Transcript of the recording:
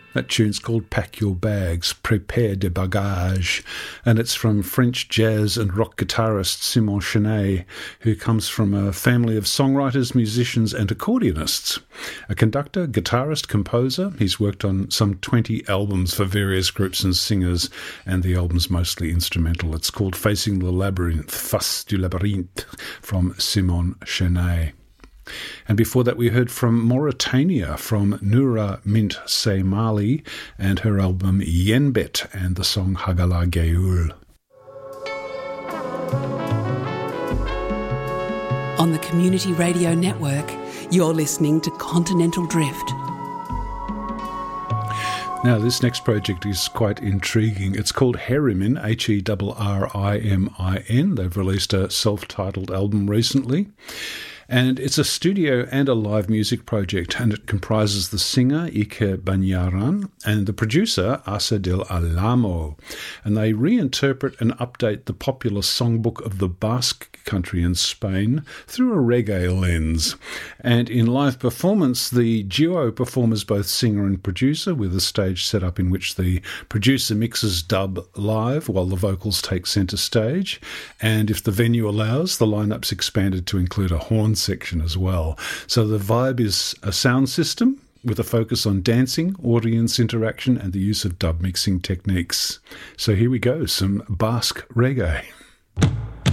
That tune's called Pack Your Bags, Prepare de Bagage, and it's from French jazz and rock guitarist Simon Chenet, who comes from a family of songwriters, musicians and accordionists. A conductor, guitarist, composer, he's worked on some 20 albums for various groups and singers, and the album's mostly instrumental. It's called Facing the Labyrinth, Face du Labyrinthe, from Simon Chenet. And before that we heard from Mauritania, from Noura Mint Say Mali and her album Yenbet and the song Hagala Geul. On the Community Radio Network, you're listening to Continental Drift. Now, this next project is quite intriguing. It's called Herrimin, Herrimin. They've released a self-titled album recently. And it's a studio and a live music project, and it comprises the singer Ike Banyaran and the producer Asa del Alamo. And they reinterpret and update the popular songbook of the Basque country in Spain through a reggae lens. And in live performance, the duo perform as both singer and producer, with a stage set up in which the producer mixes dub live while the vocals take centre stage. And if the venue allows, the lineup's expanded to include a horn section as well. So the vibe is a sound system with a focus on dancing, audience interaction and the use of dub mixing techniques. So here we go, some Basque reggae.